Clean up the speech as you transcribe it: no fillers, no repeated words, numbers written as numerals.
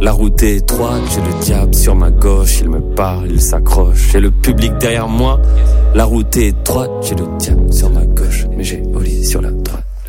La route est étroite, j'ai le diable sur ma gauche. Il me parle, il s'accroche. J'ai le public derrière moi. La route est étroite, j'ai le diable sur ma gauche. Mais j'ai Oli sur la